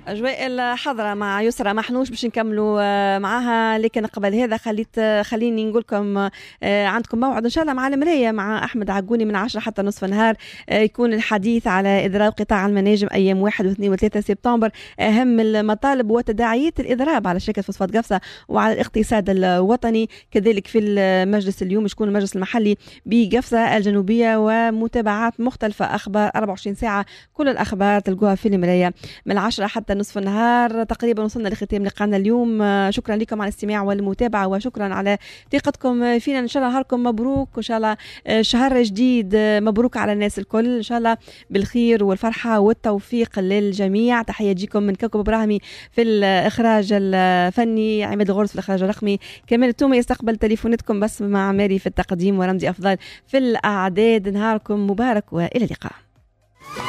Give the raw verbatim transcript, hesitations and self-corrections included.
أجواء الحضرة مع يسرى محنوش باش نكملوا معها، لكن قبل هذا خليت خليني نقول لكم عندكم موعد إن شاء الله مع المراية مع أحمد عقوني من عشرة حتى نصف النهار. يكون الحديث على إضراب قطاع المناجم أيام واحد واثنين وثلاثة سبتمبر، أهم المطالب وتداعيات الإضراب على شركة فوسفات قفصة وعلى الاقتصاد الوطني. كذلك في المجلس اليوم يكون المجلس المحلي بقفصة الجنوبية ومتابعات مختلفة، أخبار أربعة وعشرين ساعة، كل الأخبار تلقوها في المراية من عشرة حتى نصف النهار. تقريبا وصلنا لختام لقاءنا اليوم. شكرا لكم على الاستماع والمتابعة، وشكرا على ثقتكم فينا. إن شاء الله نهاركم مبروك، وإن شاء الله شهر جديد مبروك على الناس الكل، إن شاء الله بالخير والفرحة والتوفيق للجميع. تحية تجيكم من كوكب إبراهيمي في الإخراج الفني، عماد الغرس في الإخراج الرقمي، كمان التومي يستقبل تليفوناتكم بس مع ماري في التقديم ورمزي أفضل في الأعداد. نهاركم مبارك وإلى اللقاء.